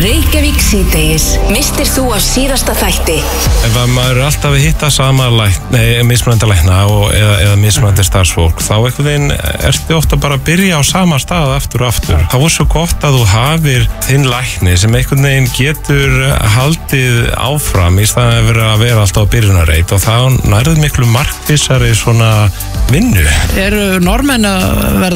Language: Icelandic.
Reykjavík síðdegis. Mistir þú af síðasta þætti? Ef maður er alltaf að hitta sama mismunandi lækna eða mismunandi starfsfólk, þá einhvern veginn ertu ofta bara að byrja á sama stað aftur og aftur. Það er svo gott að þú hafir þinn lækni sem einhvern veginn getur haldið áfram í staðan að vera alltaf á byrjunarreit, og þá nærðu miklu markvissari svona vinnu. Eru normenn að verða